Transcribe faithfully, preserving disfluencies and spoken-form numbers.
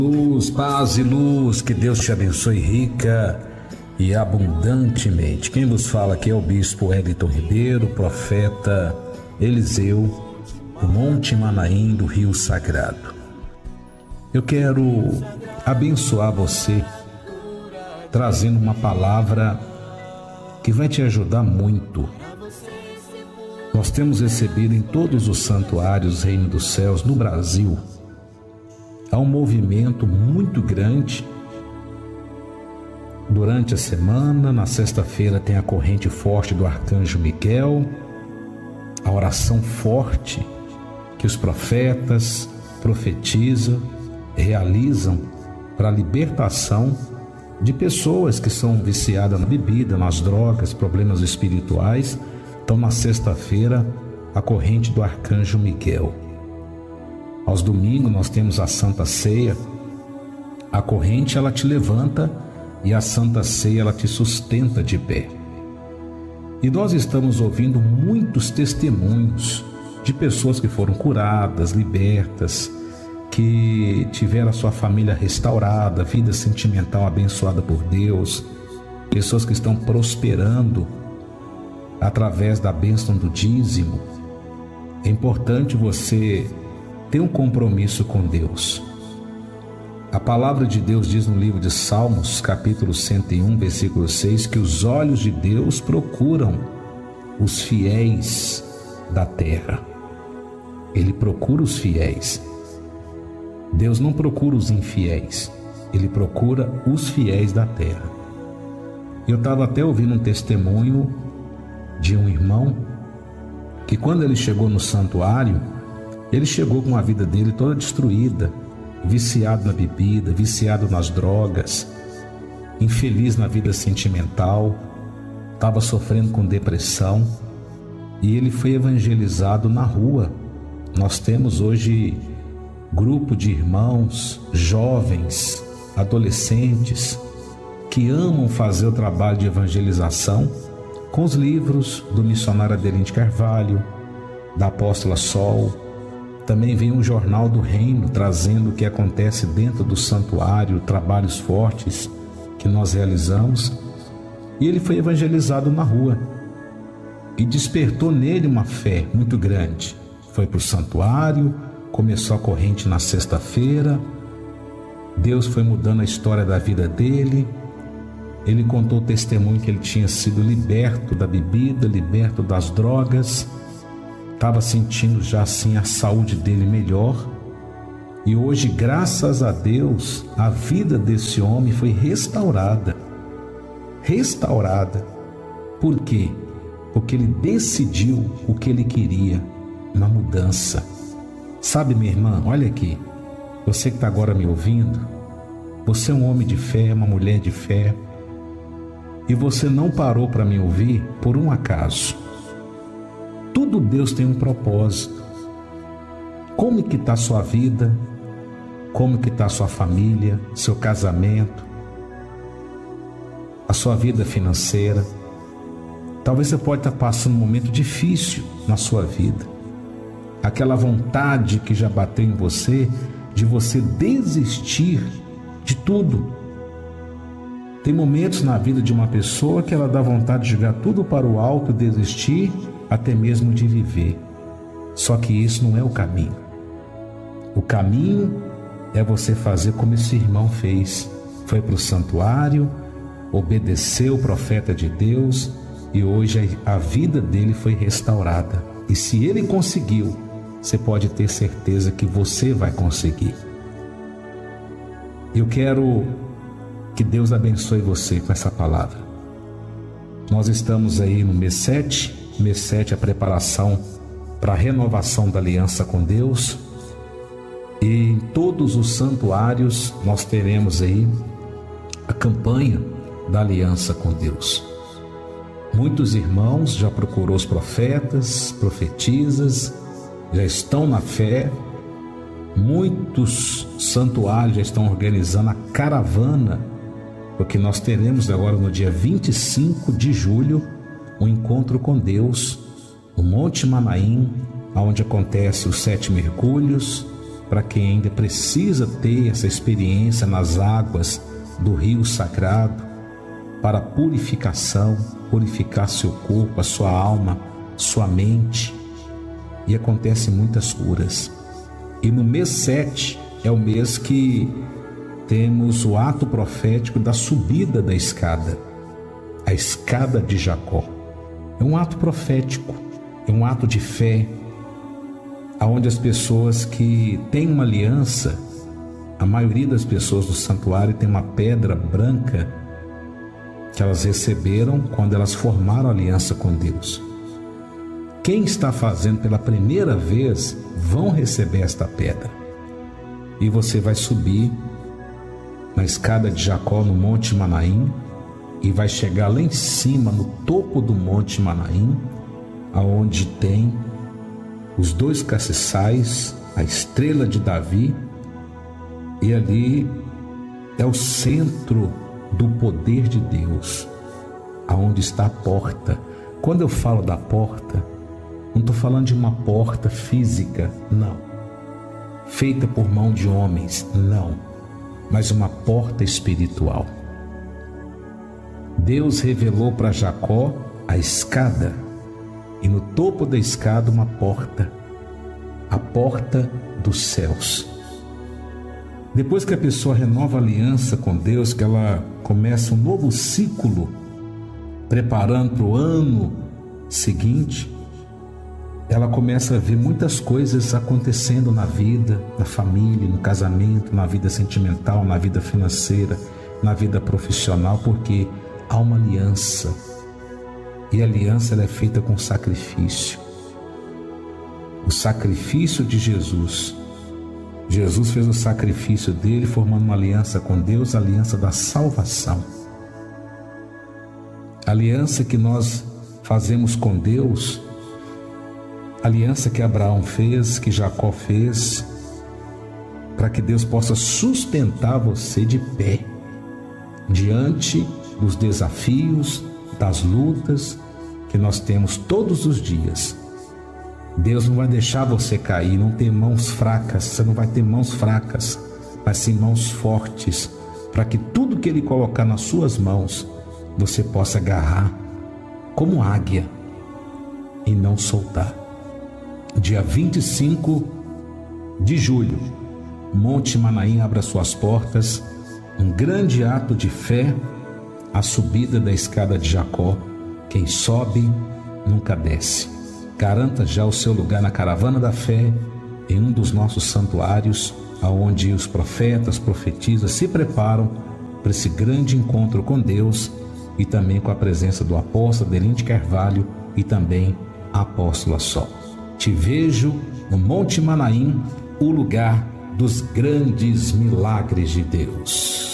Luz, paz e luz, que Deus te abençoe rica e abundantemente. Quem vos fala aqui é o Bispo Wellington Ribeiro, profeta Eliseu, do Monte Manaim, do Rio Sagrado. Eu quero abençoar você, trazendo uma palavra que vai te ajudar muito. Nós temos recebido em todos os santuários Reino dos Céus no Brasil. Há um movimento muito grande durante a semana. Na sexta-feira tem a corrente forte do Arcanjo Miguel, a oração forte que os profetas profetizam, realizam para a libertação de pessoas que são viciadas na bebida, nas drogas, problemas espirituais. Então, na sexta-feira, a corrente do Arcanjo Miguel. Aos domingos nós temos a Santa Ceia. A corrente ela te levanta e a Santa Ceia ela te sustenta de pé. E nós estamos ouvindo muitos testemunhos de pessoas que foram curadas, libertas, que tiveram a sua família restaurada, vida sentimental abençoada por Deus, pessoas que estão prosperando através da bênção do dízimo. É importante você ter um compromisso com Deus. A palavra de Deus diz no livro de Salmos, capítulo cento e um, versículo seis, que os olhos de Deus procuram os fiéis da terra. Ele procura os fiéis. Deus não procura os infiéis, Ele procura os fiéis da terra. Eu estava até ouvindo um testemunho de um irmão que, quando ele chegou no santuário, ele chegou com a vida dele toda destruída, viciado na bebida, viciado nas drogas, infeliz na vida sentimental, estava sofrendo com depressão, e ele foi evangelizado na rua. Nós temos hoje grupo de irmãos, jovens, adolescentes, que amam fazer o trabalho de evangelização com os livros do missionário Adelino Carvalho, da apóstola Sol. Também vem um jornal do reino trazendo o que acontece dentro do santuário, trabalhos fortes que nós realizamos. E ele foi evangelizado na rua e despertou nele uma fé muito grande. Foi para o santuário, começou a corrente na sexta-feira. Deus foi mudando a história da vida dele. Ele contou o testemunho que ele tinha sido liberto da bebida, liberto das drogas. Estava sentindo já assim a saúde dele melhor. E hoje, graças a Deus, a vida desse homem foi restaurada. Restaurada. Por quê? Porque ele decidiu o que ele queria, uma mudança. Sabe, minha irmã, olha aqui. Você que está agora me ouvindo, você é um homem de fé, uma mulher de fé. E você não parou para me ouvir por um acaso. Tudo Deus tem um propósito. Como que está a sua vida? Como que está a sua família, seu casamento, a sua vida financeira? Talvez você pode estar passando um momento difícil na sua vida. Aquela vontade que já bateu em você de você desistir de tudo. Tem momentos na vida de uma pessoa que ela dá vontade de jogar tudo para o alto, desistir, até mesmo de viver. Só que isso não é o caminho. O caminho é você fazer como esse irmão fez. Foi para o santuário, obedeceu o profeta de Deus e hoje a vida dele foi restaurada. E se ele conseguiu, você pode ter certeza que você vai conseguir. Eu quero que Deus abençoe você com essa palavra. Nós estamos aí no mês sete. Mês sete é a preparação para a renovação da aliança com Deus. E em todos os santuários nós teremos aí a campanha da aliança com Deus. Muitos irmãos já procurou os profetas, profetisas, já estão na fé. Muitos santuários já estão organizando a caravana, porque nós teremos agora no dia vinte e cinco de julho um encontro com Deus no Monte Manaim, onde acontece os sete mergulhos, para quem ainda precisa ter essa experiência nas águas do rio sagrado, para purificação, purificar seu corpo, a sua alma, sua mente. E acontecem muitas curas. E no mês sete é o mês que temos o ato profético da subida da escada, a escada de Jacó. É um ato profético, é um ato de fé, onde as pessoas que têm uma aliança, a maioria das pessoas do santuário tem uma pedra branca que elas receberam quando elas formaram aliança com Deus. Quem está fazendo pela primeira vez vão receber esta pedra. E você vai subir na escada de Jacó no Monte Manaim e vai chegar lá em cima, no topo do Monte Manaim, aonde tem os dois castiçais, a estrela de Davi, e ali é o centro do poder de Deus, aonde está a porta. Quando eu falo da porta, não estou falando de uma porta física, não, feita por mão de homens, não, mas uma porta espiritual. Deus revelou para Jacó a escada, e no topo da escada uma porta, a porta dos céus. Depois que a pessoa renova a aliança com Deus, que ela começa um novo ciclo, preparando para o ano seguinte, ela começa a ver muitas coisas acontecendo na vida, na família, no casamento, na vida sentimental, na vida financeira, na vida profissional, porque há uma aliança. E a aliança ela é feita com sacrifício. O sacrifício de Jesus. Jesus fez o sacrifício dele, formando uma aliança com Deus, a aliança da salvação. A aliança que nós fazemos com Deus, a aliança que Abraão fez, que Jacó fez, para que Deus possa sustentar você de pé, diante dos desafios, das lutas que nós temos todos os dias. Deus não vai deixar você cair, não ter mãos fracas, você não vai ter mãos fracas, mas sim mãos fortes, para que tudo que Ele colocar nas suas mãos, você possa agarrar como águia e não soltar. Dia vinte e cinco de julho, Monte Manaim abre as suas portas, um grande ato de fé, a subida da escada de Jacó. Quem sobe nunca desce. Garanta já o seu lugar na caravana da fé, em um dos nossos santuários, aonde os profetas, profetisas se preparam para esse grande encontro com Deus e também com a presença do apóstolo Adelinte Carvalho e também a apóstola Sol. Te vejo no Monte Manaim, o lugar dos grandes milagres de Deus.